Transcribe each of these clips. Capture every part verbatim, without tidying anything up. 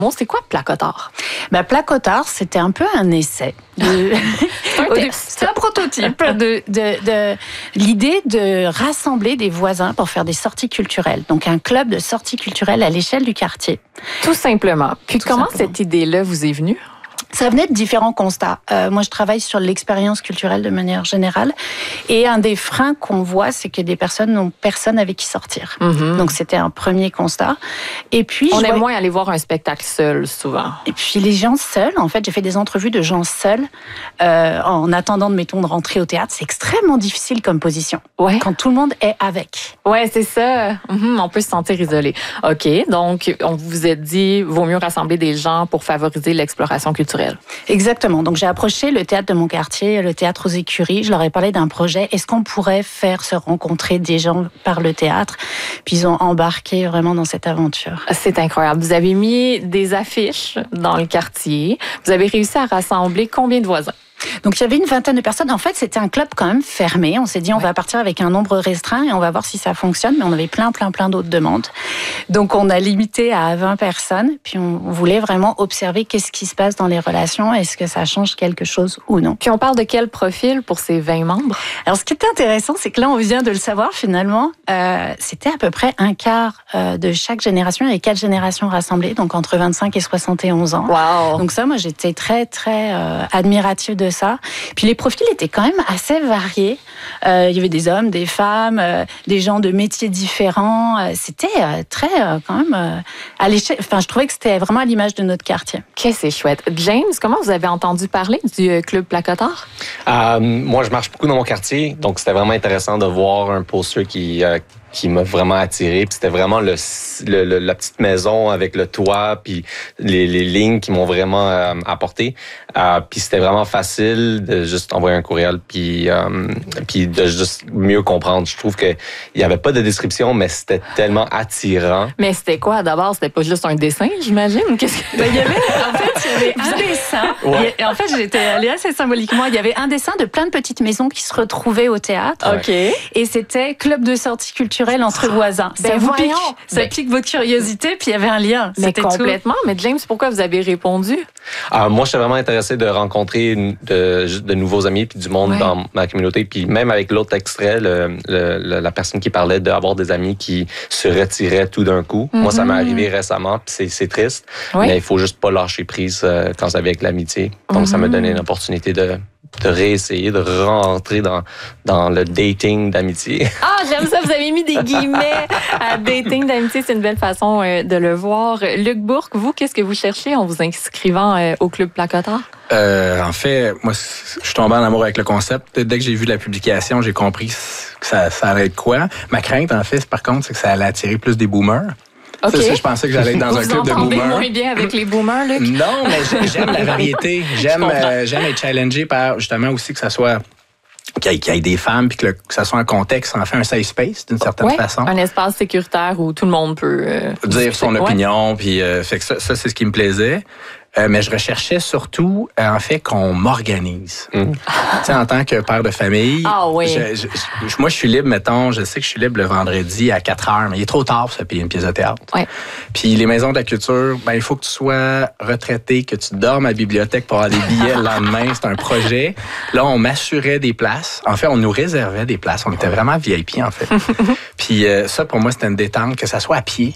Bon, c'est quoi Placotard? Ben, Placotard, c'était un peu un essai. De... c'est un test. C'est un prototype de, de, de l'idée de rassembler des voisins pour faire des sorties culturelles. Donc, un club de sorties culturelles à l'échelle du quartier. Tout simplement. Puis Tout comment simplement. cette idée-là vous est venue? Ça venait de différents constats. Euh, moi, je travaille sur l'expérience culturelle de manière générale. Et un des freins qu'on voit, c'est que des personnes n'ont personne avec qui sortir. Mm-hmm. Donc, c'était un premier constat. Et puis, on je aime vois... moins aller voir un spectacle seul, souvent. Et puis, les gens seuls, en fait, j'ai fait des entrevues de gens seuls euh, en attendant, mettons, de rentrer au théâtre. C'est extrêmement difficile comme position. Ouais. Quand tout le monde est avec. Ouais, c'est ça. Mm-hmm. On peut se sentir isolé. OK. Donc, on vous a dit, vaut mieux rassembler des gens pour favoriser l'exploration culturelle. Exactement. Donc, j'ai approché le théâtre de mon quartier, le théâtre aux Écuries. Je leur ai parlé d'un projet. Est-ce qu'on pourrait faire se rencontrer des gens par le théâtre? Puis, ils ont embarqué vraiment dans cette aventure. C'est incroyable. Vous avez mis des affiches dans le quartier. Vous avez réussi à rassembler combien de voisins? Donc, il y avait une vingtaine de personnes. En fait, c'était un club quand même fermé. On s'est dit, on ouais. va partir avec un nombre restreint et on va voir si ça fonctionne. Mais on avait plein, plein, plein d'autres demandes. Donc, on a limité à vingt personnes. Puis, on voulait vraiment observer qu'est-ce qui se passe dans les relations. Est-ce que ça change quelque chose ou non? Puis, on parle de quel profil pour ces vingt membres? Alors, ce qui est intéressant, c'est que là, on vient de le savoir, finalement. Euh, c'était à peu près un quart euh, de chaque génération. Il y avait quatre générations rassemblées, donc entre vingt-cinq et soixante et onze ans. Wow. Donc ça, moi, j'étais très, très euh, admirative de ça. Puis les profils étaient quand même assez variés. Euh, il y avait des hommes, des femmes, euh, des gens de métiers différents. Euh, c'était euh, très, euh, quand même, euh, à l'échelle. Enfin, je trouvais que c'était vraiment à l'image de notre quartier. Que c'est chouette. James, comment vous avez entendu parler du Club Placotard? Euh, moi, je marche beaucoup dans mon quartier, donc c'était vraiment intéressant de voir un poster qui... Euh, qui m'a vraiment attiré. Puis c'était vraiment le, le, le, la petite maison avec le toit, puis les, les lignes qui m'ont vraiment euh, apporté. Euh, puis c'était vraiment facile de juste envoyer un courriel, puis, euh, puis de juste mieux comprendre. Je trouve qu'il n'y avait pas de description, mais c'était tellement attirant. Mais c'était quoi? D'abord, c'était pas juste un dessin, j'imagine? Qu'est-ce que... Ben, il y avait, en fait, il y avait un dessin. Ouais. Et en fait, j'étais allée assez symboliquement. Il y avait un dessin de plein de petites maisons qui se retrouvaient au théâtre. OK. Et c'était club de sortie culturelle entre voisins. Ben ça vous voyons. pique, ça ben, pique votre curiosité, puis il y avait un lien. Mais C'était complètement. tout. Mais James, pourquoi vous avez répondu? Euh, moi, j'étais vraiment intéressé de rencontrer de, de nouveaux amis puis du monde ouais. dans ma communauté. Puis même avec l'autre extrait, le, le, la personne qui parlait d'avoir des amis qui se retiraient tout d'un coup. Mm-hmm. Moi, ça m'est arrivé récemment, puis c'est, c'est triste. Oui. Mais il faut juste pas lâcher prise euh, quand c'est avec l'amitié. Donc, mm-hmm. ça m'a donné une opportunité de... de réessayer de rentrer dans, dans le dating d'amitié. Ah, j'aime ça, vous avez mis des guillemets à dating d'amitié, c'est une belle façon euh, de le voir. Luc Bourque, vous, qu'est-ce que vous cherchez en vous inscrivant euh, au Club Placotard? Euh, en fait, moi, je suis tombé en amour avec le concept. Dès que j'ai vu la publication, j'ai compris que ça, ça allait être quoi. Ma crainte, en fait, par contre, c'est que ça allait attirer plus des boomers. Okay. C'est ça, je pensais que j'allais être dans vous un club de boomers. Vous moins bien avec les boomers, Luc? Non, mais j'aime la variété. J'aime, euh, j'aime être challengé par, justement, aussi que ça soit... Qu'il y, ait, qu'il y ait des femmes, puis que, le, que ça soit un contexte, en fait, un safe space, d'une certaine ouais, façon. Un espace sécuritaire où tout le monde peut... Euh, dire son ouais. opinion, puis euh, fait que ça, ça, c'est ce qui me plaisait. Euh, mais je recherchais surtout, euh, en fait, qu'on m'organise. Mm. Tu sais, en tant que père de famille, ah, oui. je, je, je, moi, je suis libre, mettons, je sais que je suis libre le vendredi à quatre heures, mais il est trop tard pour se payer une pièce de théâtre. Ouais. Puis les maisons de la culture, ben il faut que tu sois retraité, que tu dormes à la bibliothèque pour avoir des billets le lendemain. C'est un projet. Là, on m'assurait des places. En fait, on nous réservait des places. On était vraiment V I P, en fait. Puis euh, ça, pour moi, c'était une détente, que ça soit à pied.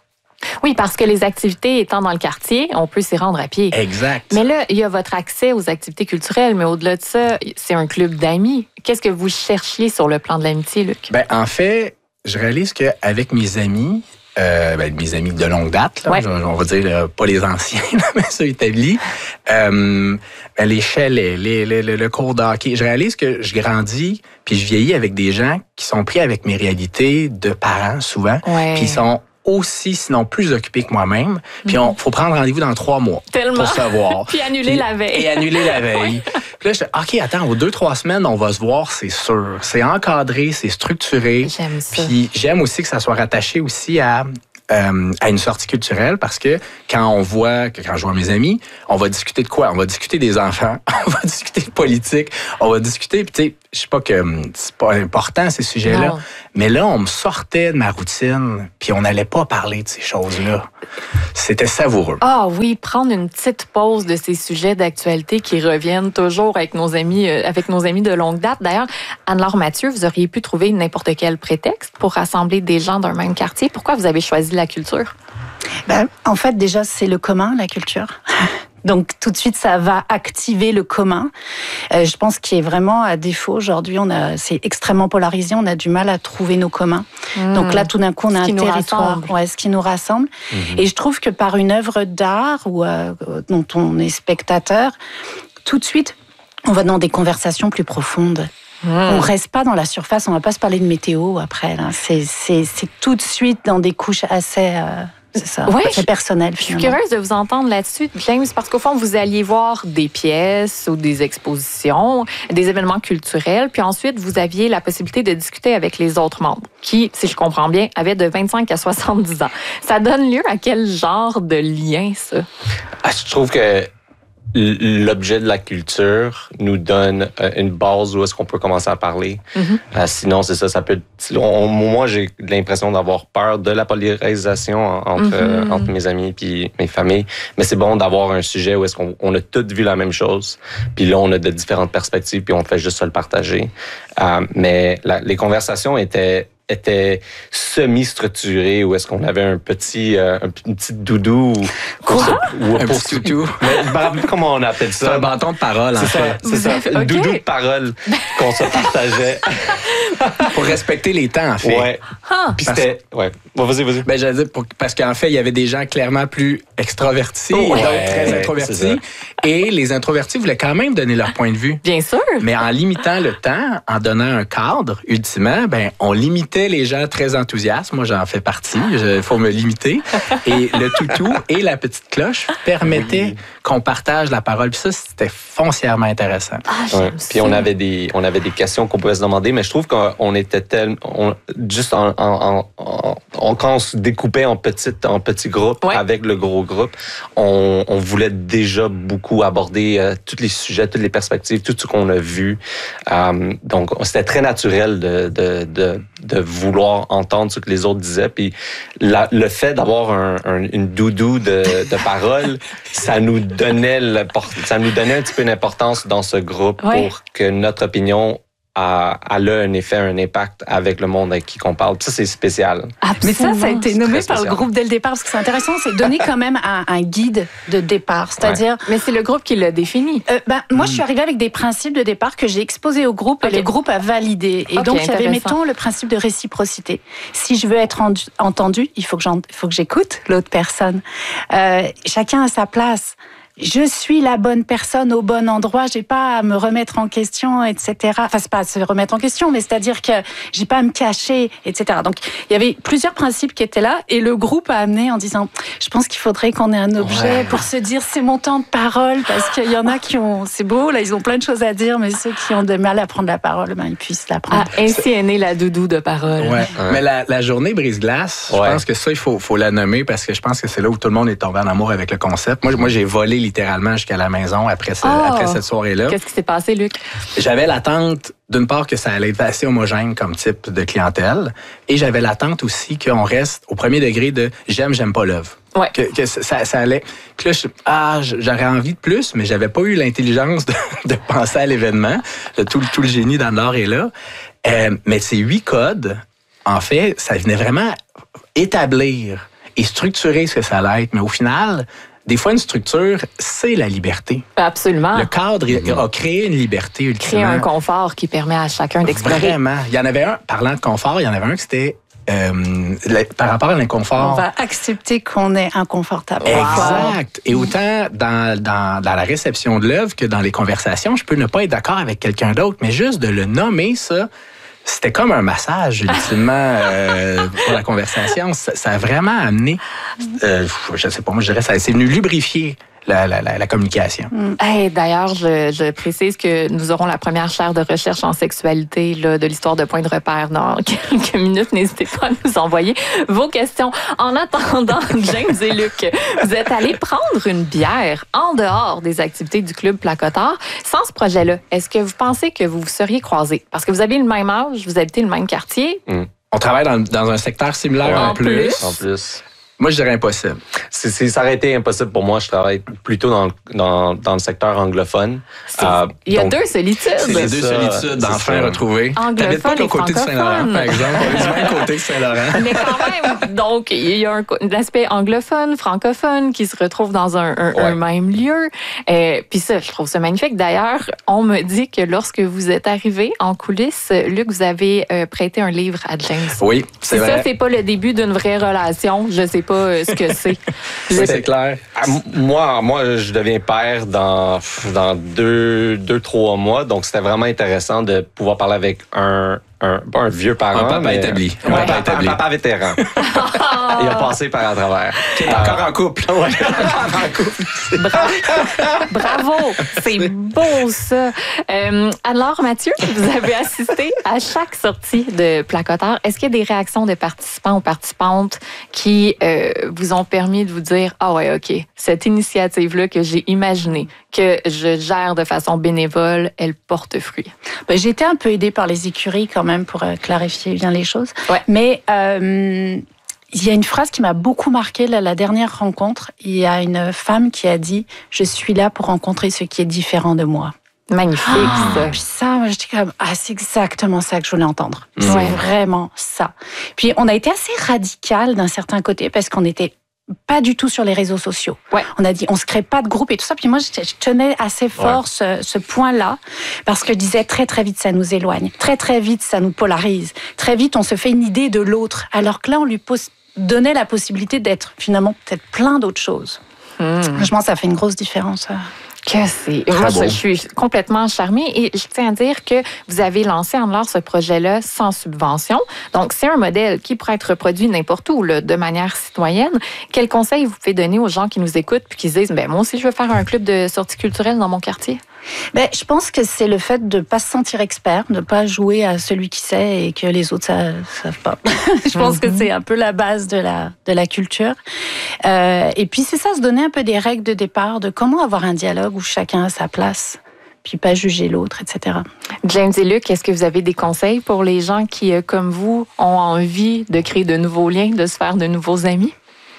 Oui, parce que les activités étant dans le quartier, on peut s'y rendre à pied. Exact. Mais là, il y a votre accès aux activités culturelles, mais au-delà de ça, c'est un club d'amis. Qu'est-ce que vous cherchiez sur le plan de l'amitié, Luc? Ben, en fait, je réalise qu'avec mes amis, euh, ben, mes amis de longue date, là, ouais. on va dire là, pas les anciens, mais ceux établis, euh, ben, les chalets, les, les, le, le cours d'hockey, je réalise que je grandis puis je vieillis avec des gens qui sont pris avec mes réalités de parents, souvent, ouais. puis ils sont aussi, sinon plus occupé que moi-même. Puis il faut prendre rendez-vous dans trois mois. Tellement. Pour savoir. Puis annuler puis, la veille. Et annuler la veille. Puis là, je dis, OK, attends, aux deux, trois semaines, on va se voir, c'est sûr. C'est encadré, c'est structuré. J'aime ça. Puis j'aime aussi que ça soit rattaché aussi à... Euh, à une sortie culturelle parce que quand on voit, quand je vois mes amis, on va discuter de quoi? On va discuter des enfants, on va discuter de politique, on va discuter, puis tu sais, je sais pas que c'est pas important, ces sujets-là, non. mais là, on me sortait de ma routine, puis on n'allait pas parler de ces choses-là. C'était savoureux. Ah oui, prendre une petite pause de ces sujets d'actualité qui reviennent toujours avec nos amis, euh, avec nos amis de longue date. D'ailleurs, Anne-Laure Mathieu, vous auriez pu trouver n'importe quel prétexte pour rassembler des gens d'un même quartier. Pourquoi vous avez choisi la culture? Ben, en fait, déjà, c'est le commun, la culture. Donc, tout de suite, ça va activer le commun. Euh, je pense qu'il est vraiment à défaut. Aujourd'hui, on a, c'est extrêmement polarisé. On a du mal à trouver nos communs. Mmh. Donc là, tout d'un coup, on a un territoire, ouais, ce qui nous rassemble. Mmh. Et je trouve que par une œuvre d'art ou euh, dont on est spectateur, tout de suite, on va dans des conversations plus profondes. Mmh. On reste pas dans la surface. On va pas se parler de météo après. Là. C'est, c'est, c'est tout de suite dans des couches assez... Euh, C'est ça, ouais, c'est personnel. Je suis curieuse de vous entendre là-dessus, James, parce qu'au fond, vous alliez voir des pièces ou des expositions, des événements culturels, puis ensuite, vous aviez la possibilité de discuter avec les autres membres, qui, si je comprends bien, avaient de vingt-cinq à soixante-dix ans. Ça donne lieu à quel genre de lien, ça? Ah, je trouve que l'objet de la culture nous donne une base où est-ce qu'on peut commencer à parler. Mm-hmm. Euh, sinon, c'est ça, ça peut... On, moi, j'ai l'impression d'avoir peur de la polarisation entre, mm-hmm. euh, entre mes amis puis mes familles. Mais c'est bon d'avoir un sujet où est-ce qu'on on a tous vu la même chose. Puis là, on a de différentes perspectives puis on fait juste se le partager. Euh, mais la, les conversations étaient... était semi-structuré, où est-ce qu'on avait un petit, euh, un, une petite doudou. Quoi? Ou, ou un pour, petit toutou. Mais, comment on appelle ça? C'est un bâton de parole, en c'est fait. Ça, c'est ça, avez... une okay. doudou de parole qu'on se partageait. Pour respecter les temps, en fait. Ouais. Huh. Puis c'était... Ouais. Bon, vas-y, vas-y. Ben, j'allais dire, pour, parce qu'en fait, il y avait des gens clairement plus extravertis ouais, et d'autres très introvertis. Et les introvertis voulaient quand même donner leur point de vue. Bien sûr. Mais en limitant le temps, en donnant un cadre, ultimement, ben, on limitait les gens très enthousiastes. Moi, j'en fais partie. Il faut me limiter. Et le toutou et la petite cloche permettaient qu'on partage la parole. Puis ça, c'était foncièrement intéressant. Ah, ouais. Puis on avait des, on avait des questions qu'on pouvait se demander, mais je trouve qu'on était tellement, on, juste en, en, en, en, quand on se découpait en petites, en petits groupes ouais. avec le gros groupe, on, on voulait déjà beaucoup aborder euh, tous les sujets, toutes les perspectives, tout ce qu'on a vu. Euh, donc c'était très naturel de, de, de, de vouloir entendre ce que les autres disaient. Puis la, le fait d'avoir un, un, une doudou de, de parole, ça nous donnait ça nous donnait un petit peu d'importance dans ce groupe ouais. pour que notre opinion a, a là un effet, un impact avec le monde avec qui on parle. Puis ça, c'est spécial. Absolument. Mais ça, ça a été nommé par le groupe dès le départ, parce que c'est intéressant, c'est donner quand même un, un guide de départ. C'est-à-dire... Ouais. Mais c'est le groupe qui l'a défini. Euh, ben, moi, mm. je suis arrivée avec des principes de départ que j'ai exposés au groupe, okay. et le groupe a validé. Et okay, donc, il y avait, mettons, le principe de réciprocité. Si je veux être entendue, il faut que, j'en, faut que j'écoute l'autre personne. Euh, chacun a sa place. Je suis la bonne personne au bon endroit, j'ai pas à me remettre en question, et cetera. Enfin, c'est pas à se remettre en question, mais c'est-à-dire que j'ai pas à me cacher, et cetera. Donc, il y avait plusieurs principes qui étaient là, et le groupe a amené en disant, je pense qu'il faudrait qu'on ait un objet ouais. pour se dire, c'est mon temps de parole, parce qu'il y en a qui ont, c'est beau, là, ils ont plein de choses à dire, mais ceux qui ont de mal à prendre la parole, ben, ils puissent la prendre. Ah, ainsi est née la doudou de parole. Ouais. Ouais. Mais la, la journée brise-glace, ouais. je pense que ça, il faut, faut la nommer, parce que je pense que c'est là où tout le monde est tombé en amour avec le concept. Moi, moi j'ai volé littéralement jusqu'à la maison après, ce, oh, après cette soirée-là. Qu'est-ce qui s'est passé, Luc? J'avais l'attente, d'une part, que ça allait être assez homogène comme type de clientèle, et j'avais l'attente aussi qu'on reste au premier degré de j'aime, j'aime pas l'œuvre. Ouais. Que, que ça, ça allait. Puis là, je, ah, j'aurais envie de plus, mais j'avais pas eu l'intelligence de, de penser à l'événement. Le, tout, tout le génie d'Anne-Laure est là. Euh, mais ces huit codes, en fait, ça venait vraiment établir et structurer ce que ça allait être. Mais au final, des fois, une structure, c'est la liberté. Absolument. Le cadre mmh. a créé une liberté, ultimement. Créer un confort qui permet à chacun d'explorer. Vraiment. Il y en avait un, parlant de confort, il y en avait un qui c'était euh, par rapport à l'inconfort. On va accepter qu'on est inconfortable. Exact. Et autant dans, dans, dans la réception de l'œuvre que dans les conversations, je peux ne pas être d'accord avec quelqu'un d'autre, mais juste de le nommer, ça, c'était comme un massage, ultimement, euh, pour la conversation. Ça, ça a vraiment amené, euh, je sais pas, moi je dirais, ça c'est venu lubrifier la, la, la, la communication. Mm. Hey, d'ailleurs, je, je précise que nous aurons la première chaire de recherche en sexualité là, de l'histoire de Point de repère dans quelques minutes. N'hésitez pas à nous envoyer vos questions. En attendant, James et Luc, vous êtes allés prendre une bière en dehors des activités du Club Placotard. Sans ce projet-là, est-ce que vous pensez que vous vous seriez croisés? Parce que vous avez le même âge, vous habitez le même quartier. Mm. On travaille dans, dans un secteur similaire ouais, en, en plus. plus. En plus. Moi, je dirais impossible. C'est, c'est, ça aurait été impossible pour moi. Je travaille plutôt dans, dans, dans le secteur anglophone. Euh, Il y a donc, deux solitudes. C'est les deux ça, solitudes d'enfin retrouvées. T'habites pas au côté de Saint-Laurent, par exemple. On est du même côté de Saint-Laurent. Mais quand même, donc, il y a un, un aspect anglophone, francophone qui se retrouve dans un, un, ouais. un même lieu. Euh, Puis ça, je trouve ça magnifique. D'ailleurs, on me dit que lorsque vous êtes arrivé en coulisses, Luc, vous avez euh, prêté un livre à James. Oui, c'est vrai. Ça, c'est pas le début d'une vraie relation. Je sais pas euh, ce que c'est. Oui, c'est clair. Moi, moi, je deviens père dans, dans deux, deux, trois mois. Donc, c'était vraiment intéressant de pouvoir parler avec un, un, pas un vieux parent. Un papa mais, établi. Un, un, papa, établi. un papa vétéran. Il a passé par à travers. Qui est encore en couple. Ouais, encore en couple. Bravo. Bravo. C'est beau, ça. Euh, alors, Mathieu, vous avez assisté à chaque sortie de Placotard. Est-ce qu'il y a des réactions de participants ou participantes qui euh, vous ont permis de vous dire « Ah ouais, OK, cette initiative-là que j'ai imaginée, que je gère de façon bénévole, elle porte fruit. » Ben, j'ai été un peu aidée par les écuries quand même pour euh, clarifier bien les choses. Ouais. Mais euh, il y a une phrase qui m'a beaucoup marquée là, la dernière rencontre. Il y a une femme qui a dit « Je suis là pour rencontrer ce qui est différent de moi ». Magnifique, ah, ça. Puis ça, moi, je dis comme, ah, c'est exactement ça que je voulais entendre. Ouais. C'est vraiment ça. Puis on a été assez radical d'un certain côté parce qu'on était pas du tout sur les réseaux sociaux. Ouais. On a dit, on se crée pas de groupe et tout ça. Puis moi, je, je tenais assez fort ouais. ce, ce point-là parce que je disais très, très vite, ça nous éloigne. Très, très vite, ça nous polarise. Très vite, on se fait une idée de l'autre. Alors que là, on lui pose, donnait la possibilité d'être finalement peut-être plein d'autres choses. Mmh. Franchement, ça fait une grosse différence. Que c'est. Moi, je, je suis complètement charmée et je tiens à dire que vous avez lancé en l'heure ce projet-là sans subvention. Donc, c'est un modèle qui pourrait être reproduit n'importe où, là, de manière citoyenne. Quel conseil vous pouvez donner aux gens qui nous écoutent puis qui se disent, ben moi aussi, je veux faire un club de sortie culturelle dans mon quartier? Ben, je pense que c'est le fait de ne pas se sentir expert, de ne pas jouer à celui qui sait et que les autres ne savent pas. Je pense mm-hmm. que c'est un peu la base de la, de la culture. Euh, et puis, c'est ça, se donner un peu des règles de départ, de comment avoir un dialogue où chacun a sa place, puis pas juger l'autre, et cetera. James et Luc, est-ce que vous avez des conseils pour les gens qui, comme vous, ont envie de créer de nouveaux liens, de se faire de nouveaux amis?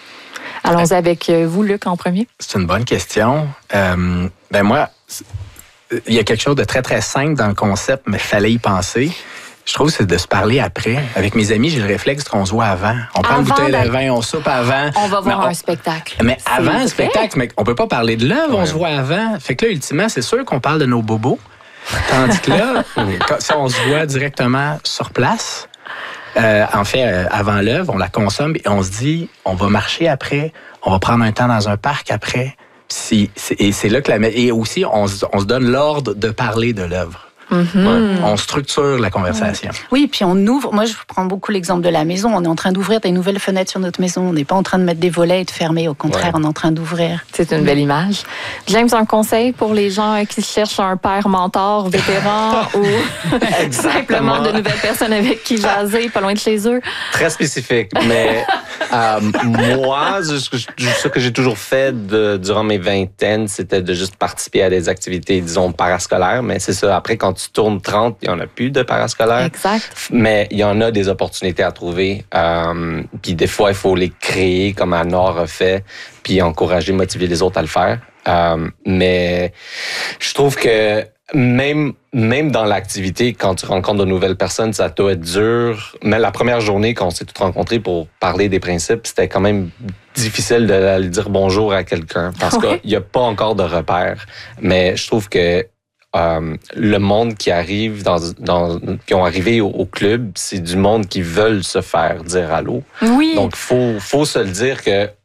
Allons avec vous, Luc, en premier. C'est une bonne question. Euh, ben moi... Il y a quelque chose de très, très simple dans le concept, mais il fallait y penser. Je trouve que c'est de se parler après. Avec mes amis, j'ai le réflexe qu'on se voit avant. On prend avant une bouteille de vin, on soupe avant. On va voir on... un spectacle. Mais c'est avant vrai. le spectacle, mais on peut pas parler de l'œuvre, ouais. on se voit avant. Fait que là, ultimement, c'est sûr qu'on parle de nos bobos. Tandis que là, si on se voit directement sur place, euh, en fait, euh, avant l'œuvre, on la consomme et on se dit, on va marcher après, on va prendre un temps dans un parc après. Si, c'est, et c'est là que la et aussi on, on se donne l'ordre de parler de l'œuvre. Mm-hmm. Ouais. On structure la conversation. Oui, puis on ouvre. Moi, je prends beaucoup l'exemple de la maison. On est en train d'ouvrir des nouvelles fenêtres sur notre maison. On n'est pas en train de mettre des volets et de fermer. Au contraire, ouais. on est en train d'ouvrir. C'est une belle image. James, un conseil pour les gens qui cherchent un père mentor, vétéran ou simplement de nouvelles personnes avec qui jaser, pas loin de chez eux? Très spécifique, mais euh, moi, ce que j'ai toujours fait de, durant mes vingtaines, c'était de juste participer à des activités, disons, parascolaires. Mais c'est ça, après, quand tu tournes trente, il n'y en a plus de parascolaires. Exact. Mais il y en a des opportunités à trouver. Euh, puis des fois, il faut les créer comme Anna a fait, puis encourager, motiver les autres à le faire. Euh, mais je trouve que même même dans l'activité, quand tu rencontres de nouvelles personnes, ça doit être dur. Mais la première journée, quand on s'est tous rencontrés pour parler des principes, c'était quand même difficile d'aller dire bonjour à quelqu'un parce ouais. qu'il n'y a pas encore de repères. Mais je trouve que Euh, le monde qui arrive dans, dans qui ont arrivé au, au club, c'est du monde qui veulent se faire dire allô. Oui. Donc faut faut se le dire que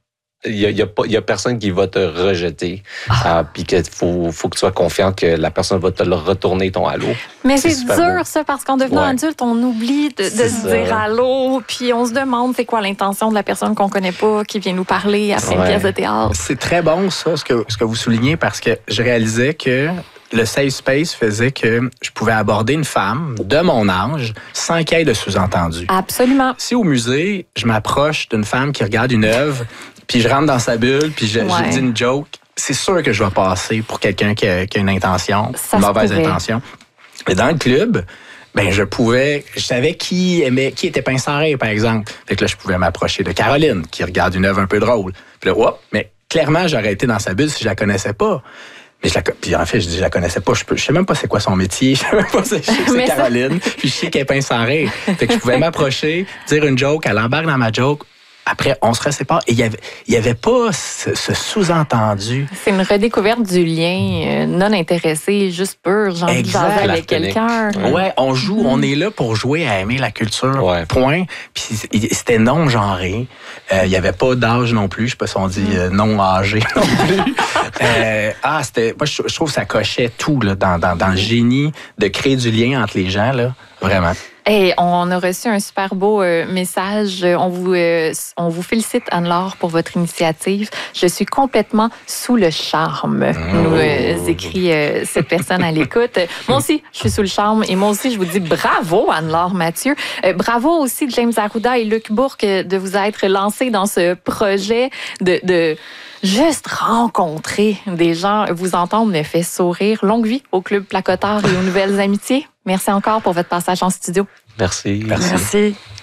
il y a, il y a pas, il y a personne qui va te rejeter. Ah. Euh, puis qu'il faut, faut que tu sois confiant que la personne va te le retourner ton allô. Mais c'est, c'est dur, beau. ça, parce qu'en devenant ouais. adulte, on oublie de, de se ça. dire allô, puis on se demande c'est quoi l'intention de la personne qu'on connaît pas, qui vient nous parler après ouais. une pièce de théâtre. C'est très bon, ça, ce que, ce que vous soulignez, parce que je réalisais que le safe space faisait que je pouvais aborder une femme de mon âge sans qu'il y ait de sous-entendu. Absolument. Si au musée, je m'approche d'une femme qui regarde une œuvre, puis je rentre dans sa bulle, puis je, ouais. je dis une joke, c'est sûr que je vais passer pour quelqu'un qui a, qui a une intention, ça une mauvaise intention. Et dans le club, ben je pouvais, je savais qui aimait, qui était pince sans rire, par exemple. Fait que là, je pouvais m'approcher de Caroline, qui regarde une œuvre un peu drôle. Puis là, hop, mais clairement, j'aurais été dans sa bulle si je la connaissais pas. Mais je la, puis en fait, je dis, je la connaissais pas. Je, peux, je sais même pas c'est quoi son métier. Je sais même pas c'est, c'est Caroline. Ça... Puis je sais qu'elle pince sans rire. Fait que je pouvais m'approcher, dire une joke, elle embarque dans ma joke. Après, on se sépare. Et il y avait, il y avait pas ce, ce sous-entendu. C'est une redécouverte du lien euh, non intéressé, juste pur. J'ai envie de jaser avec quelqu'un. Ouais. ouais, on joue, mm. on est là pour jouer à aimer la culture. Ouais. Point. Puis c'était non-genré. Euh, il y avait pas d'âge non plus. Je sais pas si on dit euh, non-âgé non plus. euh, ah, c'était. Moi, je, je trouve que ça cochait tout là, dans, dans, dans le génie de créer du lien entre les gens, là. Vraiment. Hey, on a reçu un super beau euh, message. On vous, euh, on vous félicite, Anne-Laure, pour votre initiative. Je suis complètement sous le charme, oh. nous euh, écrit euh, cette personne à l'écoute. Moi aussi, je suis sous le charme. Et moi aussi, je vous dis bravo, Anne-Laure Mathieu. Euh, bravo aussi, James Arruda et Luc Bourque, de vous être lancés dans ce projet de... de juste rencontrer des gens, vous entendre me fait sourire. Longue vie au Club Placoteur et aux Nouvelles Amitiés. Merci encore pour votre passage en studio. Merci. Merci. Merci.